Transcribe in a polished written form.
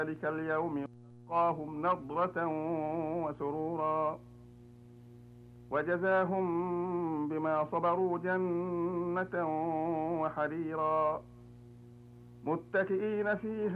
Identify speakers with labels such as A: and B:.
A: ذلك اليوم ولقاهم نضرة وسرورا وجزاهم بما صبروا جنة وحريرا متكئين فيها